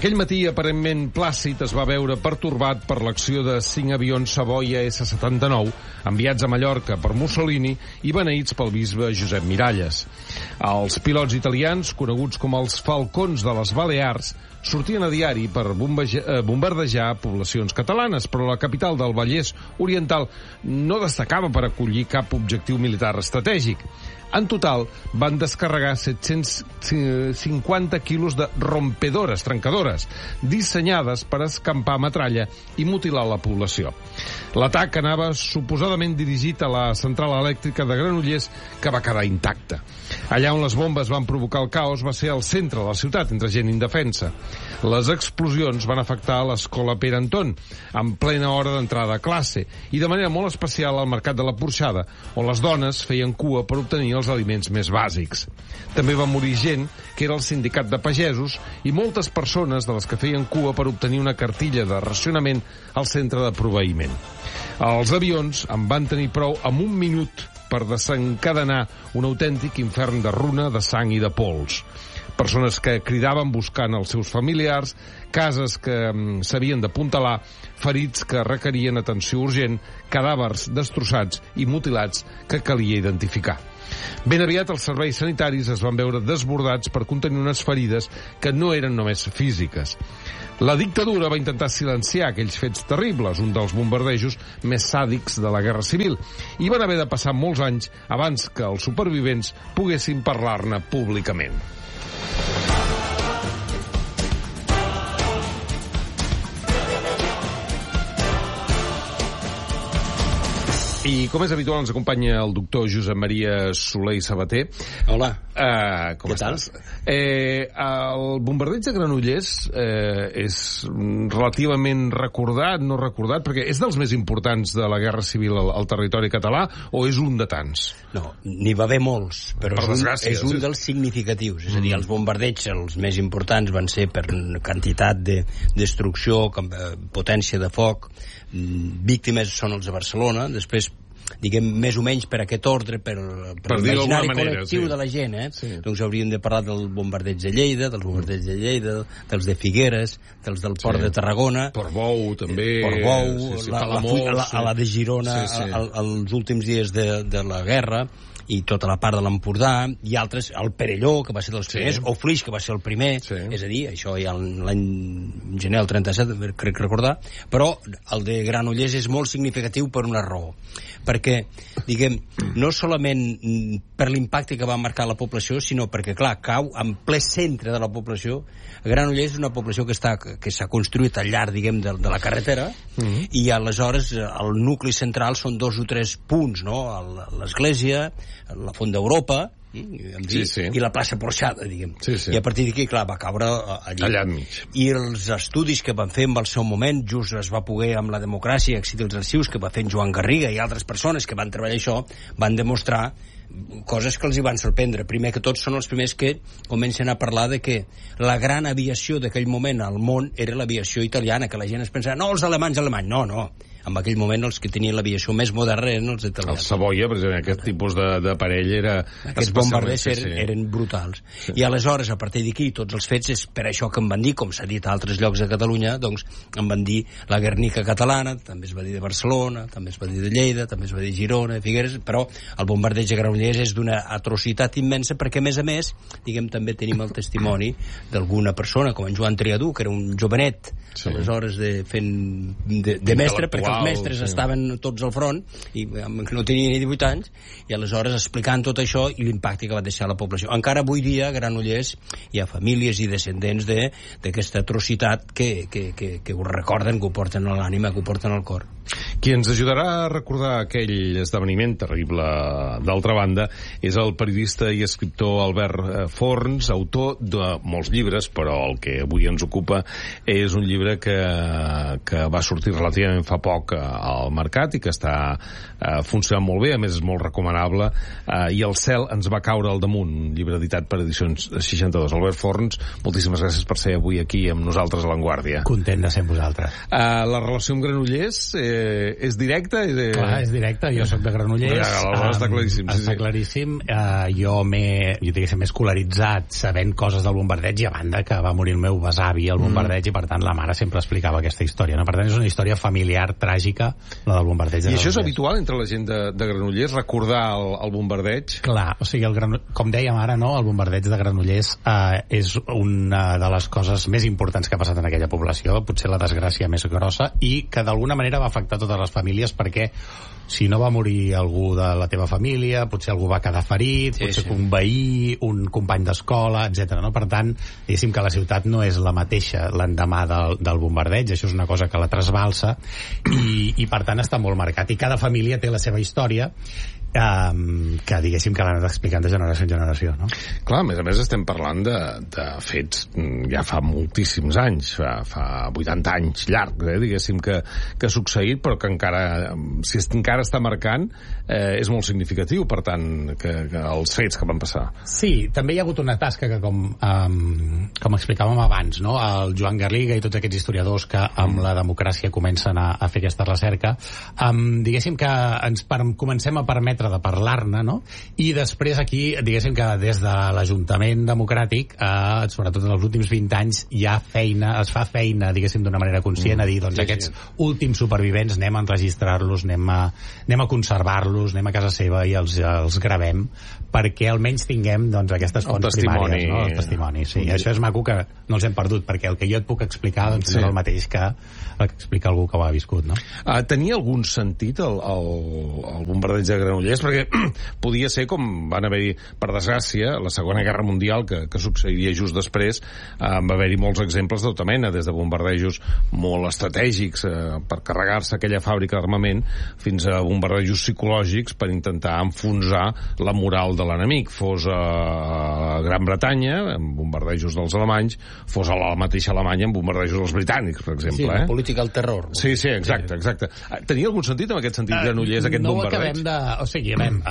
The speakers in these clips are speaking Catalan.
Aquell matí, aparentment plàcid, es va veure pertorbat per l'acció de 5 avions Savoia S-79 enviats a Mallorca per Mussolini i beneïts pel bisbe Josep Miralles. Els pilots italians, coneguts com els Falcons de les Balears, sortien a diari per bombardejar poblacions catalanes, però la capital del Vallès Oriental no destacava per acollir cap objectiu militar estratègic. En total, van descarregar 750 quilos de rompedores, trencadores, dissenyades per escampar metralla i mutilar la població. L'atac anava suposadament dirigit a la central elèctrica de Granollers, que va quedar intacta. Allà on les bombes van provocar el caos va ser al centre de la ciutat, entre gent indefensa. Les explosions van afectar l'escola Pere Anton, en plena hora d'entrada a classe, i de manera molt especial al mercat de la Porxada, on les dones feien cua per obtenir els aliments més bàsics. També va morir gent que era el sindicat de pagesos i moltes persones de les que feien cua per obtenir una cartilla de racionament al centre de proveïment. Els avions en van tenir prou amb un minut per desencadenar un autèntic infern de runa, de sang i de pols. Persones que cridaven buscant els seus familiars, cases que s'havien d'apuntalar, ferits que requerien atenció urgent, cadàvers destrossats i mutilats que calia identificar. Ben aviat els serveis sanitaris es van veure desbordats per contenir unes ferides que no eren només físiques. La dictadura va intentar silenciar aquells fets terribles, un dels bombardejos més sàdics de la Guerra Civil, i van haver de passar molts anys abans que els supervivents poguessin parlar-ne públicament. I, com és habitual, ens acompanya el doctor Josep Maria Soler i Sabater. Hola. Com estàs? El bombardeig de Granollers és relativament recordat, no recordat, perquè és dels més importants de la Guerra Civil al territori català, o és un de tants? No, n'hi va haver molts, però és un dels significatius. És a dir, els bombardeigs, els més importants, van ser per quantitat de destrucció, potència de foc, víctimes són els de Barcelona, després diguem, més o menys per aquest ordre, per l'imaginari col·lectiu de la gent, doncs hauríem de parlar del bombardeig de Lleida, dels bombardeigs de Lleida, dels de Figueres, dels del port de Tarragona, Portbou, també, la de Girona, els últims dies de la guerra, i tota la part de l'Empordà, i altres, el Perelló, que va ser dels primers, o Flix, que va ser el primer, és a dir, això ja l'any gener del 37, crec recordar, però el de Granollers és molt significatiu per una raó, perquè, diguem, no solament per l'impacte que va marcar la població, sinó perquè, clar, cau en ple centre de la població. Granollers és una població que s'ha construït al llarg, diguem, de la carretera, i aleshores el nucli central són 2 o 3 punts, no? L'església, la Font d'Europa, i la plaça Porxada, diguem. I a partir d'aquí, clar, va caure allà enmig. I els estudis que van fer en el seu moment, just es va poder amb la democràcia, accedir als arxius que va fer en Joan Garriga i altres persones que van treballar això, van demostrar coses que els hi van sorprendre. Primer que tots són els primers que comencen a parlar de que la gran aviació d'aquell moment al món era l'aviació italiana, que la gent es pensava, no, els alemanys, no. En aquell moment els que tenien l'aviació més moderna eren els italians. El Savoia, precisament, aquest tipus d'aparell era... Aquests bombarders eren brutals. I aleshores, a partir d'aquí, tots els fets és per això que em van dir, com s'ha dit a altres llocs de Catalunya, doncs em van dir la Guernica catalana, també es va dir de Barcelona, també es va dir de Lleida, també es va dir Girona, Figueres, però el bombardeig de Granollers és d'una atrocitat immensa perquè, a més, diguem, també tenim el testimoni d'alguna persona, com en Joan Triadú, que era un jovenet, aleshores fent de mestre, perquè els mestres estaven tots al front i no tenien ni 18 anys, i aleshores explicant tot això i l'impacte que va deixar la població. Encara avui dia a Granollers hi ha famílies i descendents d'aquesta atrocitat que ho recorden, que ho porten a l'ànima, que ho porten al cor. Qui ens ajudarà a recordar aquell esdeveniment terrible, d'altra banda, és el periodista i escriptor Albert Forns, autor de molts llibres, però el que avui ens ocupa és un llibre que va sortir relativament fa poc al mercat i que està funcionant molt bé, a més és molt recomanable, i el cel ens va caure al damunt, un llibre editat per Edicions 62. Albert Forns, moltíssimes gràcies per ser avui aquí amb nosaltres a L'Avantguàrdia. Content de ser amb vosaltres. La relació amb Granollers és directa? Clar, és directa. Jo soc de Granollers. Està claríssim. Està claríssim. Jo m'he escolaritzat sabent coses del bombardeig, i a banda que va morir el meu besavi al bombardeig, i per tant la mare sempre explicava aquesta història, no? Per tant és una història familiar tràgica, la del bombardeig de Granollers. I això és habitual entre la gent de Granollers, recordar el bombardeig? Clar, o sigui, com dèiem ara, no? El bombardeig de Granollers és una de les coses més importants que ha passat en aquella població, potser la desgràcia més grossa, i que d'alguna manera va afectar totes les famílies, perquè si no va morir algú de la teva família, potser algú va quedar ferit, potser un veí, un company d'escola, etc. No? Per tant, diguéssim que la ciutat no és la mateixa l'endemà del bombardeig, això és una cosa que la trasbalsa, i per tant està molt marcat. I cada família té la seva història, que diguéssim que l'han anat explicant de generació en generació, no? Clar, a més estem parlant de fets ja fa moltíssims anys, fa 80 anys llarg, diguéssim, que ha succeït, però que encara, si encara està marcant, és molt significatiu, per tant, que els fets que van passar. Sí, també hi ha hagut una tasca que, com explicàvem abans, no? El Joan Garriga i tots aquests historiadors que amb la democràcia comencen a fer aquesta recerca, diguéssim que comencem a permetre de parlar-ne, no? I després aquí, diguéssim que des de l'Ajuntament Democràtic, sobretot en els últims 20 anys, es fa feina, diguéssim, d'una manera conscient, a dir, doncs aquests últims supervivents anem a enregistrar-los, anem a conservar-los, anem a casa seva i els gravem, perquè almenys tinguem, doncs, aquestes fonts primàries, no? El testimoni, sí. Això és maco que no els hem perdut, perquè el que jo et puc explicar, doncs, és el mateix que el que explica algú que ho ha viscut, no? Tenia algun sentit el bombardeig de Granollers? Perquè podia ser com van haver-hi, per desgràcia, la Segona Guerra Mundial, que succeiria just després, va haver-hi molts exemples de tota mena, des de bombardejos molt estratègics per carregar-se aquella fàbrica d'armament, fins a bombardejos psicològics per intentar enfonsar la moral de l'enemic, fos a Gran Bretanya, amb bombardejos dels alemanys, fos a la mateixa Alemanya amb bombardejos dels britànics, per exemple. Sí, la política del terror. Sí, exacte. Tenia algun sentit en aquest sentit Granollers, aquest bombardeig? O sigui,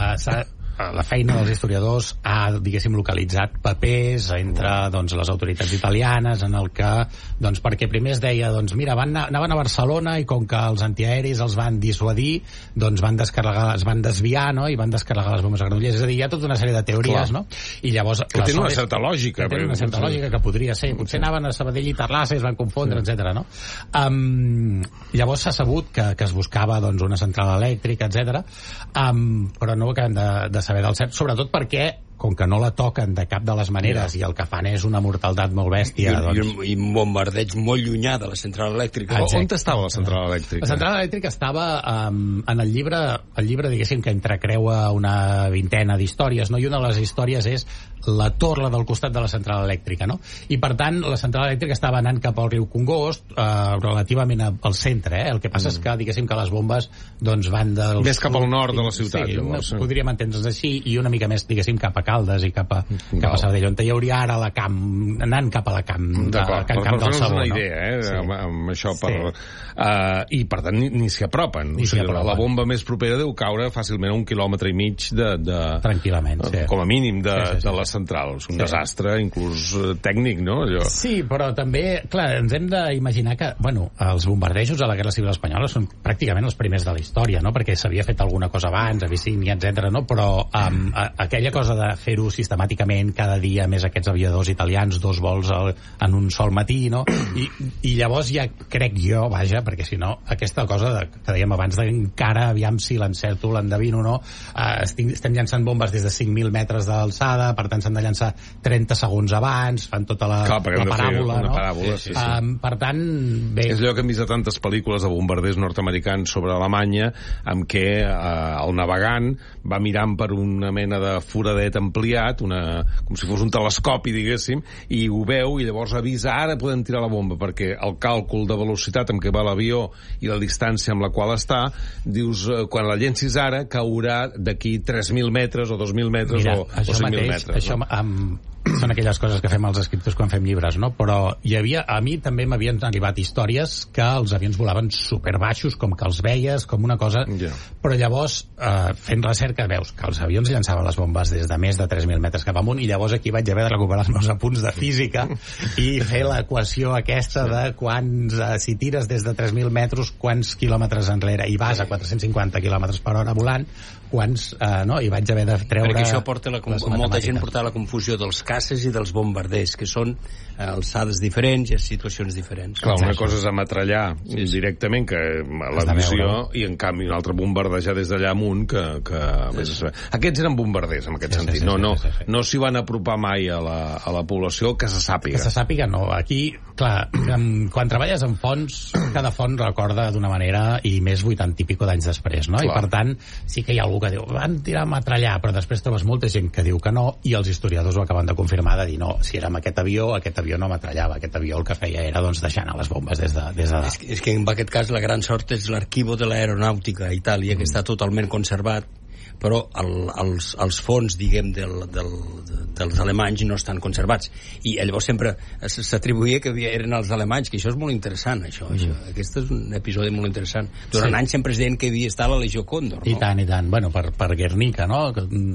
la feina dels historiadors ha, diguéssim, localitzat papers entre, doncs, les autoritats italianes en el que, doncs, perquè primer es deia, doncs, mira, anaven a Barcelona i com que els antiaeris els van dissuadir, doncs es van desviar, no?, i van descarregar les bombes a Granollers. És a dir, hi ha tota una sèrie de teories, no? I llavors... Que tenen una certa lògica. Que tenen una certa lògica, que podria ser. Potser anaven a Sabadell i Terrassa i es van confondre, etc. no? Llavors s'ha sabut que es buscava, doncs, una central elèctrica, etc. Però no ho acabem de saber del cert, sobretot perquè com que no la toquen de cap de les maneres i el que fan és una mortaldat molt bèstia, i un bombardeig molt llunyà de la central elèctrica. On estava la central elèctrica? La central elèctrica estava en el llibre, diguéssim, que entrecreua una vintena d'històries, no? I una de les històries és la torre del costat de la central elèctrica, no? I per tant la central elèctrica estava anant cap al riu Congost, relativament al centre, El que passa és que, diguéssim, que les bombes doncs van més cap al nord de la ciutat, llavors. Podríem entendre's així, i una mica més, diguéssim, cap a Caldes i cap a Sabadell, on hi hauria ara la camp, anant cap a la camp, per fer-nos una idea, amb això, i per tant ni s'hi apropen. La bomba més propera deu caure fàcilment a 1,5 quilòmetres tranquil·lament, com a mínim de la central. És un desastre, inclús tècnic, no? Sí, però també, clar, ens hem d'imaginar que, els bombardejos a la Guerra Civil Espanyola són pràcticament els primers de la història, no? Perquè s'havia fet alguna cosa abans, Abissínia, etc., no? Però aquella cosa de fer-ho sistemàticament cada dia, més aquests aviadors italians, 2 vols en un sol matí, no? I llavors ja crec jo, perquè si no, aquesta cosa que dèiem abans d'encara, aviam si l'encerto, l'endevino, no? Estem llançant bombes des de 5.000 metres d'alçada, per tant s'han de llançar 30 segons abans, fan tota la paràbola, no? Per tant, bé... És allò que hem vist a tantes pel·lícules de bombarders nord-americans sobre Alemanya, amb què el navegant va mirant per una mena de foradet ampliat, com si fos un telescopi, diguéssim, i ho veu, i llavors avisa, ara podem tirar la bomba, perquè el càlcul de velocitat amb què va l'avió i la distància amb la qual està, dius, quan la llencis ara, caurà d'aquí 3.000 metres o 2.000 metres o 5.000 metres. Això són aquelles coses que fem els escriptors quan fem llibres, no? Però a mi també m'havien arribat històries que els avions volaven superbaixos, com que els veies, com una cosa... Però llavors, fent recerca, veus que els avions llançaven les bombes des de més de 3.000 metres cap amunt, i llavors aquí vaig haver de recuperar els meus apunts de física i fer l'equació aquesta de quants, si tires des de 3.000 metres, quants quilòmetres enrere, i vas a 450 quilòmetres per hora volant, quants, no? I vaig haver de treure... Perquè això porta molta gent porta la confusió dels caces i dels bombarders, que són alçades diferents i situacions diferents. Clar, una cosa és ametrallar directament, que la visió, i en canvi un altre bombardejar des d'allà amunt, que aquests eren bombarders, en aquest sentit. No s'hi van apropar mai a la població, que se sàpiga. Que se sàpiga, no. Aquí, clar, quan treballes en fonts, cada font recorda d'una manera, i més 80 i pico d'anys després, no? Clar. I per tant, sí que hi ha algú que diu, van tirar a ametrallar, però després trobes molta gent que diu que no, i els historiadors ho acaben de confirmar, de dir, no, si era amb aquest avió no ametrallava, aquest avió el que feia era, doncs, deixar anar les bombes des de dalt. És que en aquest cas la gran sort és l'Arquivo de l'Aeronàutica a Itàlia, que està totalment conservat, però els fons, diguem, dels alemanys no estan conservats, i llavors sempre s'atribuïa que eren els alemanys, que això és molt interessant, això. Aquest és un episodi molt interessant. Durant anys sempre es deien que havia estat la Legió Còndor, no? I tant, bueno, per Guernica, no?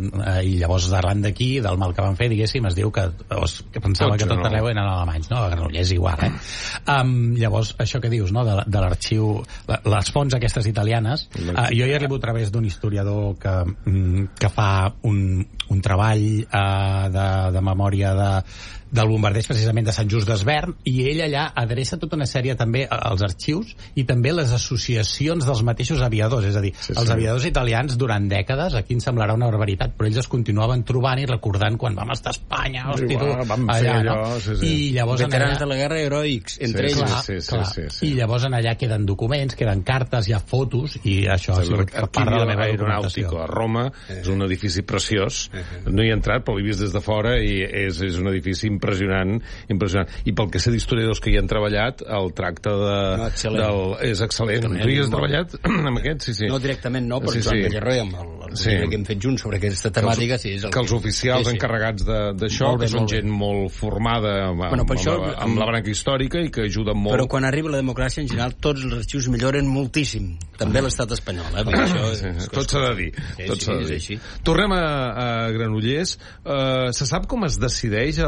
I llavors arran d'aquí, del mal que van fer, diguéssim, es diu que pensava que tot arreu eren alemanys, no? A Granollers igual, llavors, això que dius, no? De l'arxiu, les fonts aquestes italianes, jo hi he arribat a través d'un historiador que fa un treball de memòria del bombardeig precisament de Sant Just d'Esvern, i ell allà adreça tota una sèrie també als arxius i també les associacions dels mateixos aviadors, és a dir, els aviadors italians durant dècades, aquí em semblarà una barbaritat, però ells es continuaven trobant i recordant quan vam estar a Espanya, hosti, tu, allà, no? I llavors veterans de la guerra heroics, entre ells. I llavors en allà queden documents, queden cartes, hi ha fotos, i això ha sigut part de la meva documentació. A Roma és un edifici preciós, no hi he entrat, però l'he vist des de fora, i és un edifici impressionant. I pel que sé d'historiadors que hi han treballat, el tracte és excel·lent. Tu hi has treballat amb aquest? Sí. No directament, no, però Joan Gallarro i amb el que hem fet junts sobre aquesta temàtica, que els oficials encarregats d'això, que són gent molt formada amb la branca històrica i que ajuden molt. Però quan arriba la democràcia, en general, tots els arxius milloren moltíssim. També l'estat espanyol, tot s'ha de dir. Tornem a Granollers. Se sap com es decideix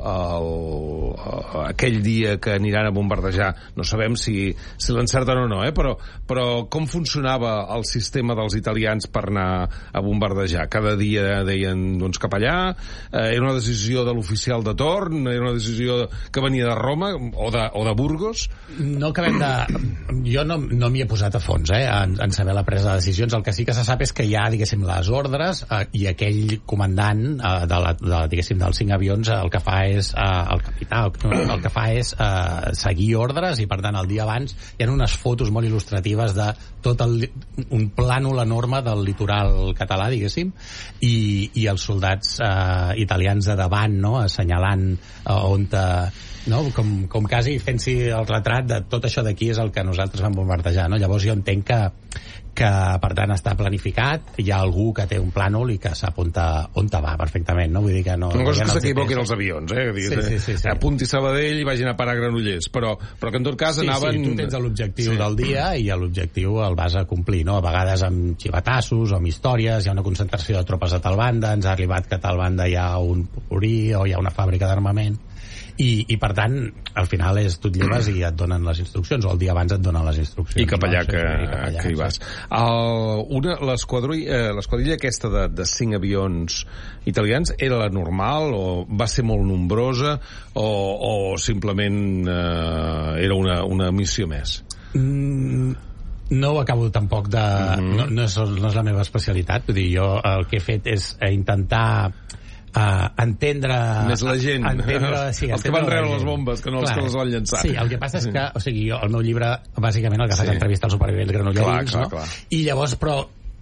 aquell dia que aniran a bombardejar? No sabem si l'encerten o no, però com funcionava el sistema dels italians per anar a bombardejar? Cada dia deien, doncs, cap allà? Era una decisió de l'oficial de torn? Era una decisió que venia de Roma o de Burgos? No acabem de... Jo no m'hi he posat a fons, en saber la presa de decisions. El que sí que se sap és que hi ha, diguéssim, les ordres, i aquell comandant diguéssim, dels 5 avions, el que fa és el capità, el que fa és seguir ordres, i per tant el dia abans hi ha unes fotos molt il·lustratives de tot un plànol enorme del litoral català, diguéssim, i els soldats italians de davant, no?, assenyalant on no? Com quasi fent-s'hi el retrat de tot això d'aquí és el que nosaltres vam bombardejar, no? Llavors jo entenc que per tant està planificat, hi ha algú que té un plànol i que sap on va perfectament, no? Vull dir que no... Una cosa és que s'equivoquin els avions, sí. Apunti Sabadell i vagin a parar a Granollers, però que en tot cas anaven... Sí, tu tens l'objectiu del dia i l'objectiu el vas a complir, no? A vegades amb xivatassos o amb històries, hi ha una concentració de tropes a tal banda, ens ha arribat que a tal banda hi ha un porí o hi ha una fàbrica d'armament, i per tant, al final és tu et lleves i et donen les instruccions, o el dia abans et donen les instruccions. I cap allà que hi vas. L'esquadrilla aquesta de 5 avions italians era la normal, o va ser molt nombrosa, o simplement era una missió més? No ho acabo tampoc de... No és la meva especialitat, vull dir, jo el que he fet és intentar entendre... Més la gent. Sí, els que van rebre les bombes, que no els que les van llançar. Sí, el que passa és que, o sigui, jo, el meu llibre, bàsicament el que fa és entrevistar als supervivents granollerins, no? Clar. I llavors, però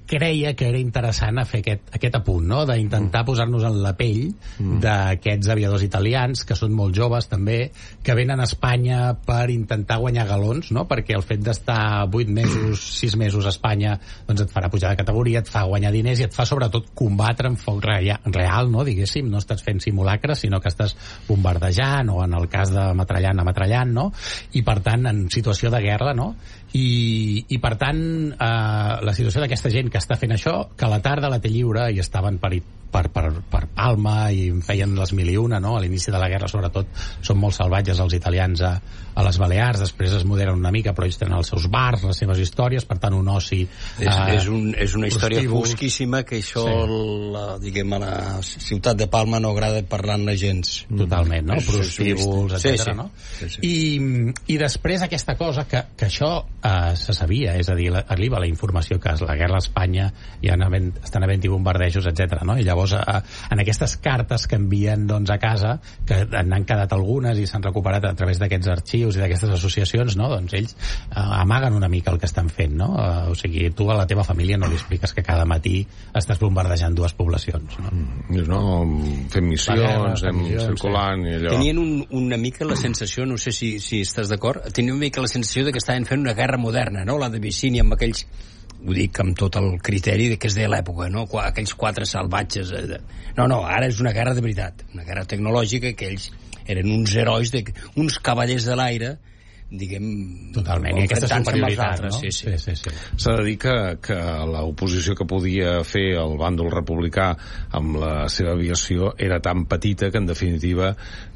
creia que era interessant fer aquest apunt, no? D'intentar posar-nos en la pell d'aquests aviadors italians, que són molt joves també, que venen a Espanya per intentar guanyar galons, no? Perquè el fet d'estar 8 mesos, 6 mesos a Espanya, doncs et farà pujar de categoria, et fa guanyar diners i et fa sobretot combatre en foc real, no? Diguéssim, no estàs fent simulacres, sinó que estàs bombardejant, o en el cas de metrallant, no? I per tant, en situació de guerra, no? I per tant, la situació d'aquesta gent que està fent això, que a la tarda la té lliure i estaven per Palma i feien les 1001, no? A l'inici de la guerra, sobretot, són molt salvatges els italians a les Balears, després es moderen una mica, però ells tenen els seus bars, les seves històries, per tant, un oci... És una història fosquíssima que això, diguem, a la ciutat de Palma no agrada parlar-ne gens. Totalment, no? Prostíbuls, etcètera, no? I després aquesta cosa, que això se sabia, és a dir, arriba la informació que a la guerra a Espanya estan havent-hi bombardejos, etcètera, no? I llavors, en aquestes cartes que envien doncs, a casa, que n'han quedat algunes i s'han recuperat a través d'aquests arxius i d'aquestes associacions, no? Doncs ells amaguen una mica el que estan fent, no? O sigui, tu a la teva família no li expliques que cada matí estàs bombardejant 2 poblacions, no? Fem missions, circulant i allò. Tenien una mica la sensació, no sé si estàs d'acord, tenien una mica la sensació de que estaven fent una guerra moderna, no? La de Vicini amb aquells, ho dic amb tot el criteri que és de l'època, no? Aquells 4 salvatges. No, ara és una guerra de veritat, una guerra tecnològica, que ells eren uns herois, uns cavallers de l'aire, diguem... Totalment, i aquesta superioritat, no? Sí. S'ha de dir que l'oposició que podia fer el bàndol republicà amb la seva aviació era tan petita que, en definitiva,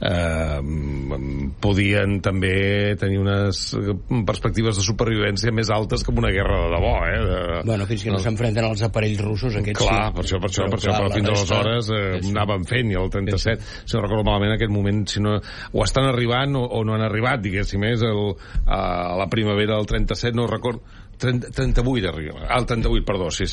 podien també tenir unes perspectives de supervivència més altes que una guerra de debò, Bueno, fins que no s'enfrenten als aparells russos, aquests clar, sí. Per això, però fins aleshores anaven fent, i el 37, si no recordo malament, en aquest moment, si no, o estan arribant o no han arribat, diguéssim, a la primavera del 37, no recordo, 38 arriba. El 38, perdó, sí.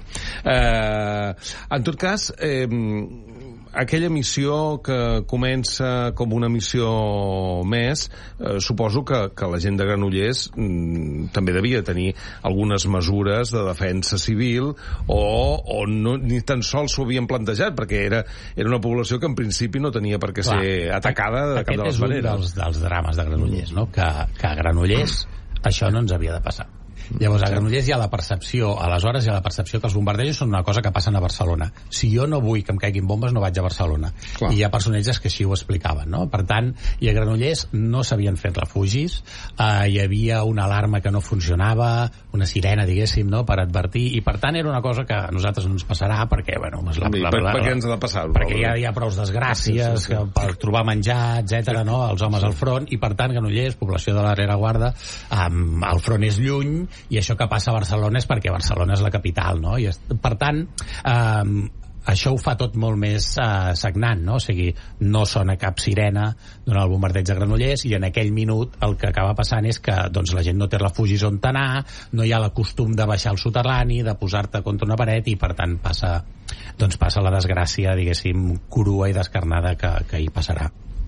En tot cas, aquella missió que comença com una missió més, suposo que la gent de Granollers també devia tenir algunes mesures de defensa civil, o no, ni tan sols s'ho havien plantejat, perquè era una població que en principi no tenia per què ser atacada de cap de les maneres. Aquest és un dels drames de Granollers, no? Que a Granollers això no ens havia de passar. Llavors, a Granollers hi ha la percepció, aleshores hi ha la percepció que els bombardejos són una cosa que passen a Barcelona. Si jo no vull que em caiguin bombes, no vaig a Barcelona. Clar. I hi ha personatges que així ho explicaven, no? Per tant, i a Granollers no s'havien fet refugis, hi havia una alarma que no funcionava, una sirena, diguéssim, no?, per advertir, i per tant era una cosa que a nosaltres no ens passarà, perquè, bueno... Per què ens ha de passar? Perquè ja hi ha prou desgràcies, sí. Per trobar menjar, etcètera, no?, els homes al front, i per tant, Granollers, població de la rereguarda, el front és lluny, i això que passa a Barcelona és perquè Barcelona és la capital, no? I per tant, això ho fa tot molt més sagnant, no? O sigui, no sona cap sirena durant el bombardeig de Granollers, i en aquell minut el que acaba passant és que doncs, la gent no té refugis on anar, no hi ha el costum de baixar al soterrani, de posar-te contra una paret, i per tant passa la desgràcia, diguéssim, crua i descarnada que hi passarà.